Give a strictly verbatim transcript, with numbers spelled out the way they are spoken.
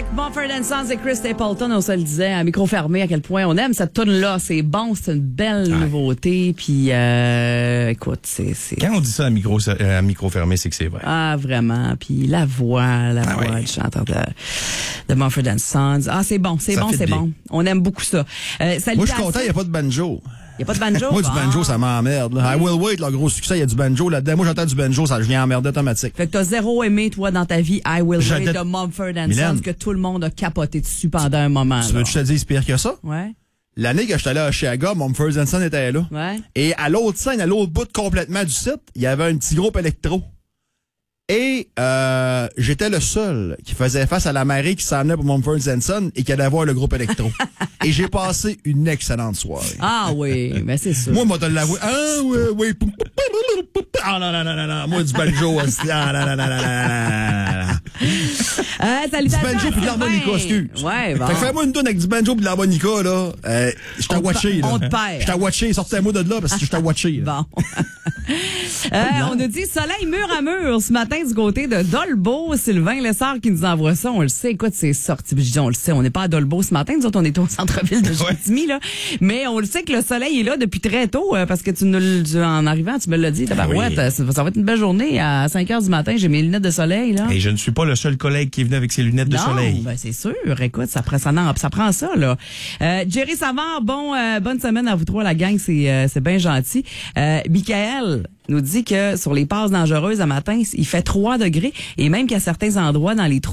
avec Mumford and Sons et Chris Stapleton, on se le disait à micro fermé à quel point on aime cette tune-là. C'est bon, c'est une belle ouais. nouveauté. Puis, euh, écoute, c'est, c'est... Quand on dit ça à micro, à micro fermé, c'est que c'est vrai. Ah, vraiment. Puis la voix, la ah, voix oui. du chanteur de, de Mumford and Sons. Ah, c'est bon, c'est ça bon, c'est bien. bon. On aime beaucoup ça. Euh, Moi, je suis content, il n'y a pas de banjo. Il n'y a pas de banjo? Moi, du banjo, ah. ça m'emmerde. Là. I Will Wait, le gros succès, il y a du banjo là-dedans. Moi, j'entends du banjo, ça je viens emmerder automatique. Fait que t'as zéro aimé, toi, dans ta vie, I Will Wait de Mumford and Sons, que tout le monde a capoté dessus pendant un moment. Tu veux que je te dise pire que ça? Ouais. L'année que j'étais allé à Chicago, Mumford and Sons était là. Ouais. Et à l'autre scène, à l'autre bout complètement du site, il y avait un petit groupe électro. Et euh, j'étais le seul qui faisait face à la marée qui s'en venait pour Mumford and Sons et qui allait voir le groupe électro. Et j'ai passé une excellente soirée. Ah oui, mais c'est sûr. Moi, moi, te l'avouer. Ah oui, oui. Ah non, non, non, non, non. Moi, du banjo. Ah non, non, non, non, non. Euh, du banjo puis de l'harmonica, excuse. Ouais, bon. Fait que fais-moi une toune avec du banjo puis de l'harmonica, là. Euh, je t'ai watché, là. On te perd. Je t'ai watché. Sortez-moi de là parce que je t'ai watché. Bon. euh, on nous dit soleil mur à mur ce matin du côté de Dolbeau. Sylvain Lessard qui nous envoie ça. On le sait. Écoute, c'est sorti. Je dis, on le sait. On n'est pas à Dolbeau ce matin. Nous autres, on est au centre-ville de Chicoutimi, là. Mais on le sait que le soleil est là depuis très tôt euh, parce que tu nous, tu, en arrivant, tu me l'as dit. Tabarouette, oui. ça, ça va être une belle journée. À cinq heures du matin, j'ai mes lunettes de soleil, là. Et je ne suis pas le seul collègue qui est venu avec ses lunettes non, de soleil. Ben c'est sûr. Écoute, ça prend ça, non, ça prend ça, là. Euh, Jerry Savard, bon, euh, bonne semaine à vous trois, la gang. C'est, euh, c'est bien gentil. Euh, Michael nous dit que sur les passes dangereuses à matin, il fait trois degrés et même qu'à certains endroits dans les trous